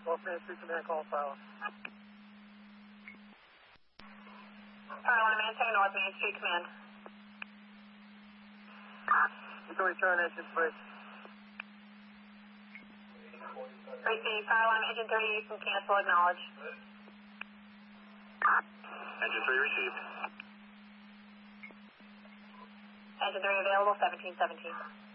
Both Main Street Command call silent. Tower 1, maintain North Main Street Command. You can return engine 3. Receive, Tower 1, engine 3, you can cancel, acknowledge. Engine 3 received. Engine 3 available, 1717.